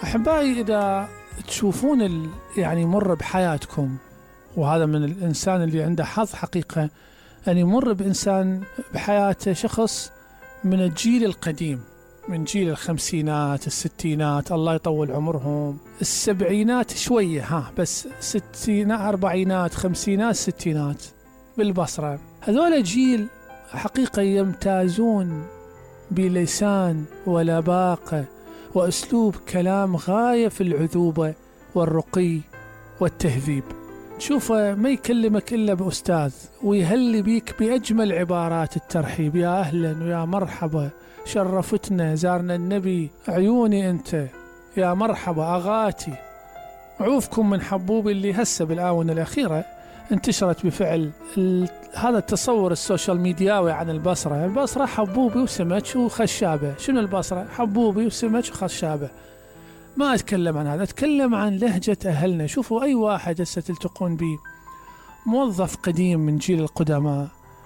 أحبائي، إذا تشوفون يعني مر بحياتكم، وهذا من الإنسان اللي عنده حظ حقيقة أن يمر بإنسان بحياته شخص من الجيل القديم، من جيل الخمسينات الستينات، الله يطول عمرهم، السبعينات شوية بس ستينات أربعينات خمسينات ستينات بالبصرة. هذول جيل حقيقة يمتازون بلسان ولباقة وأسلوب كلام غاية في العذوبة والرقي والتهذيب. تشوفه ما يكلمك إلا بأستاذ، ويهلي بيك بأجمل عبارات الترحيب، يا أهلا ويا مرحبا، شرفتنا، زارنا النبي، عيوني أنت، يا مرحبا أغاتي، عوفكم من حبوبي، اللي هسه بالآونة الأخيرة انتشرت بفعل هذا التصور السوشيال ميدياوي عن البصرة. البصرة حبوبي وسمك وخشابة. شنو البصرة؟ حبوبي وسمك وخشابة. ما أتكلم عن هذا، أتكلم عن لهجة أهلنا. شوفوا أي واحد هسه تلتقون به، موظف قديم من جيل القدماء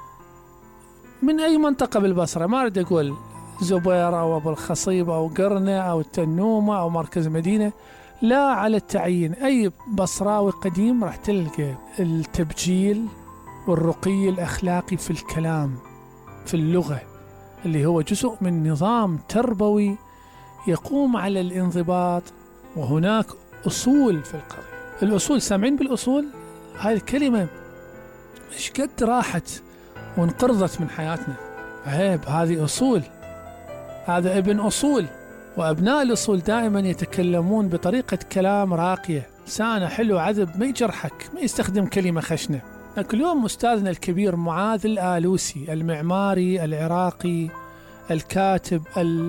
من أي منطقة بالبصرة، ما أريد أقول زبير أو أبو الخصيب أو قرنة أو التنومة أو مركز مدينة، لا، على التعيين أي بصراوي قديم راح تلقى التبجيل والرقي الأخلاقي في الكلام، في اللغة، اللي هو جزء من نظام تربوي يقوم على الانضباط. وهناك أصول في القضية. الأصول، سامعين بالأصول؟ هاي الكلمة مش قد راحت وانقرضت من حياتنا. عيب، هذه أصول، هذا ابن أصول. وأبناء الأصول دائما يتكلمون بطريقة كلام راقية، لسانه حلو عذب، ما يجرحك، ما يستخدم كلمة خشنة. لكن اليوم أستاذنا الكبير معاذ الآلوسي، المعماري العراقي الكاتب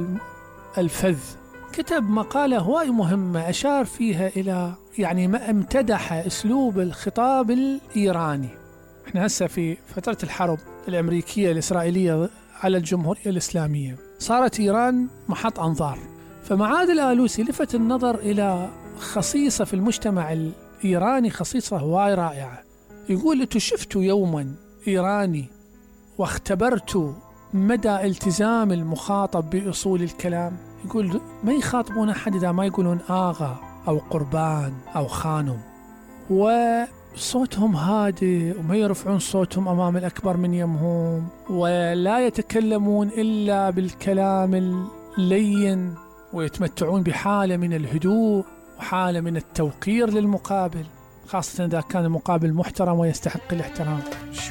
الفذ، كتب مقالة هواي مهمة أشار فيها إلى يعني ما امتدح أسلوب الخطاب الإيراني. احنا هسه في فترة الحرب الأمريكية الإسرائيلية على الجمهورية الإسلامية، صارت إيران محط أنظار. فمعاذ الآلوسي لفت النظر إلى خصيصة في المجتمع الإيراني، خصيصة هواي رائعة. يقول: أنتوا شفتوا يوما إيراني واختبرتوا مدى التزام المخاطب بأصول الكلام؟ يقول ما يخاطبون أحد إذا ما يقولون آغا أو قربان أو خانم، وصوتهم هادئ وما يرفعون صوتهم أمام الأكبر من يمهم، ولا يتكلمون إلا بالكلام اللين، ويتمتعون بحالة من الهدوء وحالة من التوقير للمقابل، خاصة إذا كان المقابل محترم ويستحق الاحترام.